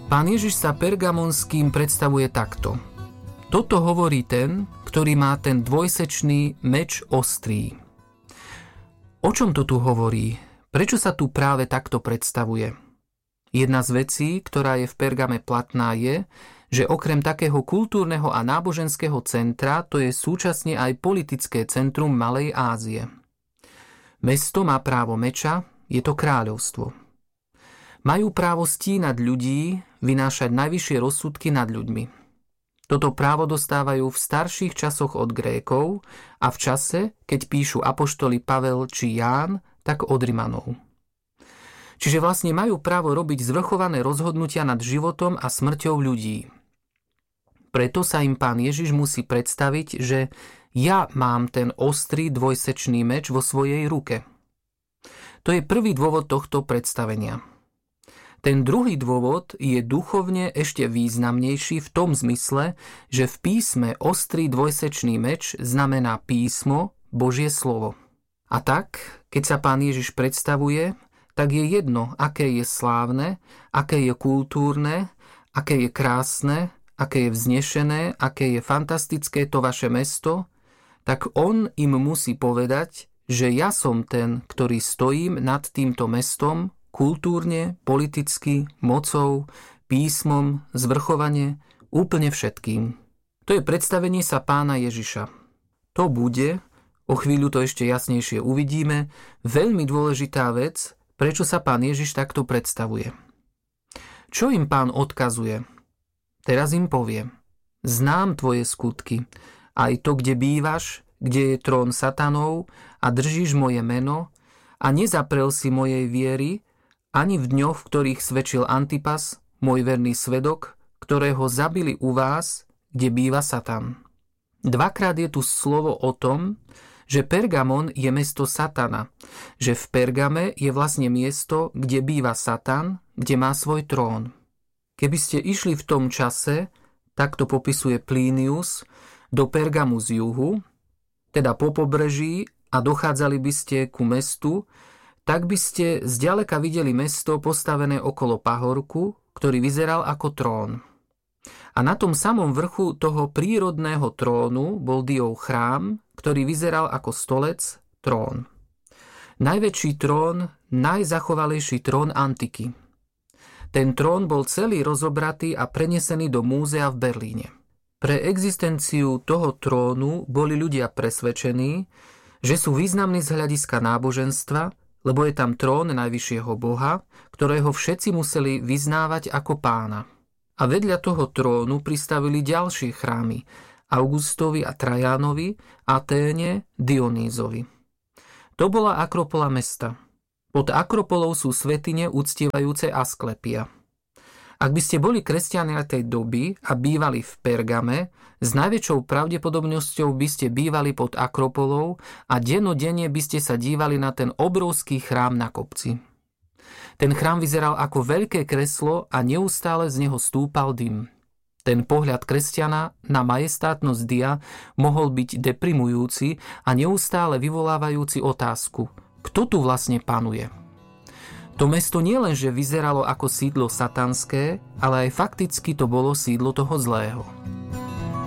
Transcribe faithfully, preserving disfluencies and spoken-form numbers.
Pán Ježiš sa pergamonským predstavuje takto. Toto hovorí ten, ktorý má ten dvojsečný meč ostrý. O čom to tu hovorí? Prečo sa tu práve takto predstavuje? Jedna z vecí, ktorá je v Pergame platná, je, že okrem takého kultúrneho a náboženského centra, to je súčasne aj politické centrum Malej Ázie. Mesto má právo meča, je to kráľovstvo. Majú právo stínať ľudí, vynášať najvyššie rozsudky nad ľuďmi. Toto právo dostávajú v starších časoch od Grékov a v čase, keď píšu apoštoli Pavel či Ján, tak od Rimanov. Čiže vlastne majú právo robiť zvrchované rozhodnutia nad životom a smrťou ľudí. Preto sa im Pán Ježiš musí predstaviť, že ja mám ten ostrý dvojsečný meč vo svojej ruke. To je prvý dôvod tohto predstavenia. Ten druhý dôvod je duchovne ešte významnejší v tom zmysle, že v písme ostrý dvojsečný meč znamená písmo, Božie slovo. A tak, keď sa Pán Ježiš predstavuje, tak je jedno, aké je slávne, aké je kultúrne, aké je krásne, aké je vznešené, aké je fantastické to vaše mesto, tak on im musí povedať, že ja som ten, ktorý stojím nad týmto mestom, kultúrne, politicky, mocou, písmom, zvrchovane, úplne všetkým. To je predstavenie sa Pána Ježiša. To bude, o chvíľu to ešte jasnejšie uvidíme, veľmi dôležitá vec, prečo sa Pán Ježiš takto predstavuje. Čo im Pán odkazuje? Teraz im povie, znám tvoje skutky, aj to, kde bývaš, kde je trón satanov a držíš moje meno a nezaprel si mojej viery, ani v dňoch, v ktorých svedčil Antipas, môj verný svedok, ktorého zabili u vás, kde býva Satan. Dvakrát je tu slovo o tom, že Pergamon je mesto Satana, že v Pergame je vlastne miesto, kde býva Satan, kde má svoj trón. Keby ste išli v tom čase, tak to popisuje Plinius, do Pergamu z juhu, teda po pobreží a dochádzali by ste ku mestu, tak by ste zďaleka videli mesto postavené okolo pahorku, ktorý vyzeral ako trón. A na tom samom vrchu toho prírodného trónu bol Diov chrám, ktorý vyzeral ako stolec, trón. Najväčší trón, najzachovalejší trón antiky. Ten trón bol celý rozobratý a prenesený do múzea v Berlíne. Pre existenciu toho trónu boli ľudia presvedčení, že sú významní z hľadiska náboženstva, lebo je tam trón najvyššieho Boha, ktorého všetci museli vyznávať ako pána. A vedľa toho trónu pristavili ďalšie chrámy, Augustovi a Trajánovi, Aténe, Dionýzovi. To bola akropola mesta. Pod akropolou sú svätyne uctievajúce Asklepia. Ak by ste boli kresťania tej doby a bývali v Pergame, s najväčšou pravdepodobnosťou by ste bývali pod akropolou a dennodenne by ste sa dívali na ten obrovský chrám na kopci. Ten chrám vyzeral ako veľké kreslo a neustále z neho stúpal dym. Ten pohľad kresťana na majestátnosť dia mohol byť deprimujúci a neustále vyvolávajúci otázku: kto tu vlastne panuje? To mesto nielenže vyzeralo ako sídlo satanské, ale aj fakticky to bolo sídlo toho zlého.